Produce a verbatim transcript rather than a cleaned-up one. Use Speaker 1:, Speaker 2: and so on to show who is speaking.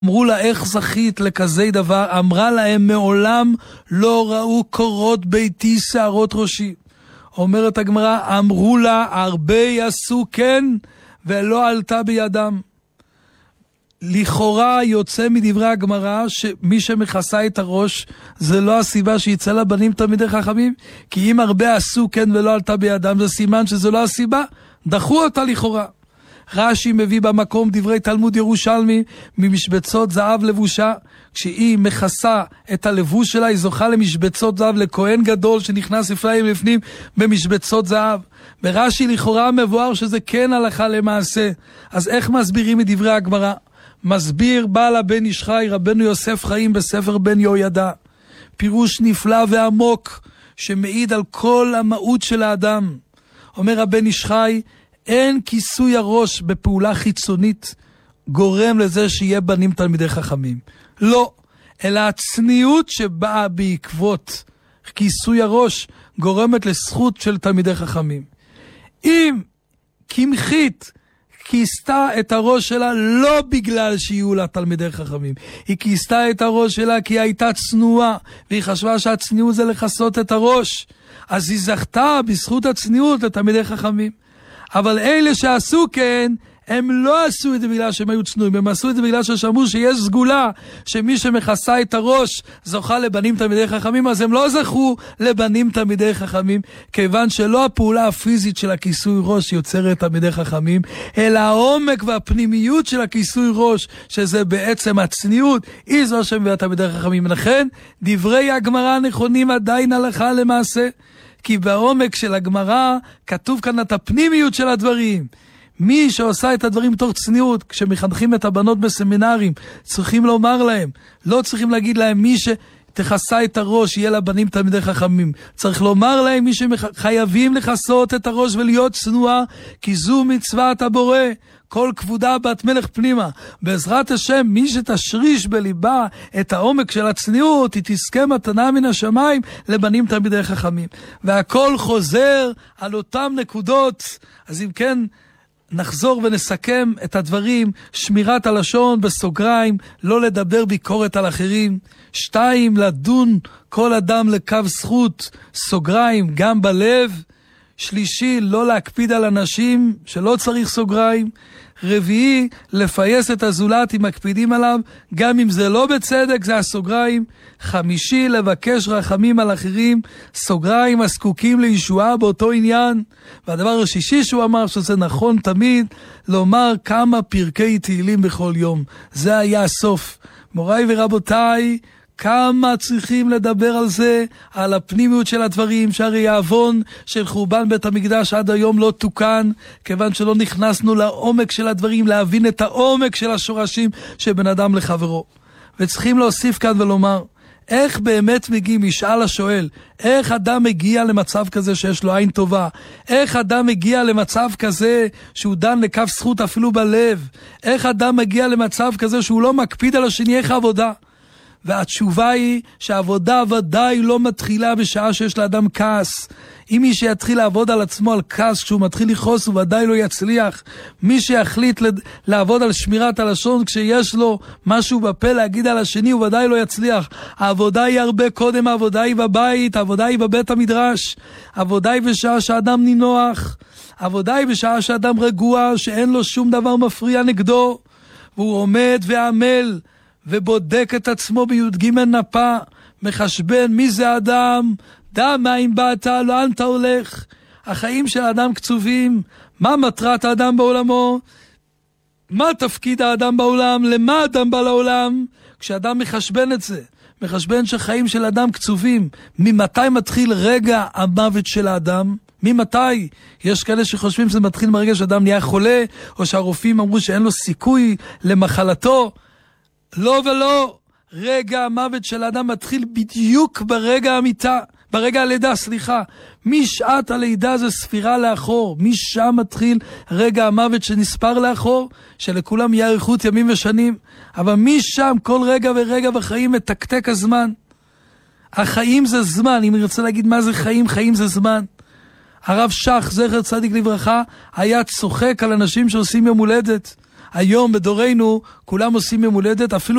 Speaker 1: אמרו לה, איך זכית לכזה דבר? אמרה להם, מעולם לא ראו קורות ביתי שערות ראשי. אומרת הגמרא, אמרו לה, הרבה עשו כן, ולא עלתה בידם. לכאורה יוצא מדברי הגמרא, שמי שמכסה את הראש, זה לא הסיבה שיצא לבנים תלמידי חכמים, כי אם הרבה עשו כן ולא עלתה בידם, זה סימן שזה לא הסיבה, דחו אותה לכאורה. רש"י מביא במקום דברי תלמוד ירושלמי, ממשבצות זהב לבושה, כשהיא מכסה את הלבוש שלה, היא זוכה למשבצות זהב, לכהן גדול שנכנס לפני לפנים במשבצות זהב. ברש"י לכאורה מבואר שזה כן הלכה למעשה. אז איך מסבירים מדברי הגמרא? מסביר בעל הבן איש חי, רבנו יוסף חיים בספר בן יהוידע, פירוש נפלא ועמוק שמעיד על כל המהות של האדם. אומר הבן איש חי, אין כיסוי הראש בפעולה חיצונית גורם לזה שיהיה בנים תלמידי חכמים. לא, אלא הצניעות שבאה בעקבות כיסוי הראש גורמת לזכות של תלמידי חכמים. אם קמחית כיסתה את הראש שלה לא בגלל שיהיו לה תלמידי חכמים, היא כיסתה את הראש שלה כי היא הייתה צנועה, והיא חשבה שהצניעות זה לחסות את הראש, אז היא זכתה בזכות הצניעות לתלמידי חכמים. אבל אלה שעשו כן, הם לא עשו את זה בגלל שהם היו צנועים, הם עשו את זה בגלל ששמעו שיש סגולה, שמי שמכסה את הראש זוכה לבנים תלמידי חכמים, אז הם לא זכו לבנים תלמידי חכמים, כיוון שלא הפעולה הפיזית של הכיסוי ראש יוצרת תלמידי חכמים, אלא העומק והפנימיות של הכיסוי ראש, שזה בעצם הצניעות, היא זו שמביאה תלמידי חכמים. לכן, דברי הגמרא נכונים עדיין הלכה למעשה, כי בעומק של הגמרא כתוב כאן את הפנימיות של הדברים. מי שעושה את הדברים תוך צניעות, כשמחנכים את הבנות בסמינרים, צריכים לומר להם, לא צריכים להגיד להם מי שתכסה את הראש יהיה לבנים תלמידי חכמים. צריך לומר להם מי שחייבים לכסות את הראש ולהיות צנועה, כי זו מצוות הבורא. כל כבודה בת מלך פנימה. בעזרת השם, מי שתשריש בליבה את העומק של הצניעות, היא תזכה מתנה מן השמיים לבנים תלמידי חכמים. והכל חוזר על אותם נקודות. אז אם כן, נחזור ונסכם את הדברים. שמירת הלשון בסוגריים, לא לדבר ביקורת על אחרים. שתיים, לדון כל אדם לקו זכות, סוגריים, גם בלב. שלישי, לא להקפיד על אנשים שלא צריך סוגריים. רביעי, לפייס את הזולת אם מקפידים עליו, גם אם זה לא בצדק, זה הסוגריים. חמישי, לבקש רחמים על אחרים, סוגריים, הזקוקים לישועה באותו עניין. והדבר השישי שהוא אמר, שזה נכון תמיד, לומר כמה פרקי תהילים בכל יום. זה היה הסוף. מוריי ורבותיי, כמה צריכים לדבר על זה, על הפנימיות של הדברים, שהרי העוון של חורבן בית המקדש עד היום לא תוקן, כיוון שלא נכנסנו לעומק של הדברים, להבין את העומק של השורשים של בן אדם לחברו. וצריכים להוסיף כאן ולומר, איך באמת מגיעים, ישאל השואל, איך אדם מגיע למצב כזה שיש לו עין טובה? איך אדם מגיע למצב כזה שהוא דן לקו זכות אפילו בלב? איך אדם מגיע למצב כזה שהוא לא מקפיד על השני? איך העבודה? והתשובה היא שהעבודה ודאי לא מתחילה בשעה שיש לאדם כעס. אם מי שיתחיל לעבוד על עצמו על כעס כשהוא מתחיל לכעוס הוא ודאי לא יצליח. מי שיחליט לעבוד על שמירת הלשון כשיש לו משהו בפה להגיד על השני הוא ודאי לא יצליח. העבודה היא הרבה קודם, העבודה היא בבית, העבודה היא בבית המדרש, העבודה היא בשעה שאדם נינוח, העבודה היא בשעה שאדם רגוע, שאין לו שום דבר מפריע נגדו, והוא עומד ועמל ובודק את עצמו בי"ג נפה, מחשבן מי זה אדם, דע מאין באת, לאן אתה הולך. החיים של האדם קצובים, מה מטרת האדם בעולמו, מה תפקיד האדם בעולם, למה אדם בא לעולם. כשאדם מחשבן את זה, מחשבן שחיים של אדם קצובים, ממתי מתחיל רגע המוות של האדם? ממתי? יש כאלה שחושבים שזה מתחיל מרגע שאדם נהיה חולה, או שהרופאים אמרו שאין לו סיכוי למחלתו. לא ולא, רגע המוות של האדם מתחיל בדיוק ברגע המיטה, ברגע הלידה, סליחה. משעת הלידה זה ספירה לאחור, משם מתחיל רגע המוות שנספר לאחור, שלכולם יהיה אריכות ימים ושנים, אבל משם כל רגע ורגע בחיים מתקתק הזמן. החיים זה זמן, אם אני רוצה להגיד מה זה חיים, חיים זה זמן. הרב שך, זכר צדיק לברכה, היה צוחק על אנשים שעושים יום הולדת. היום בדורנו כולם עושים יום הולדת, אפילו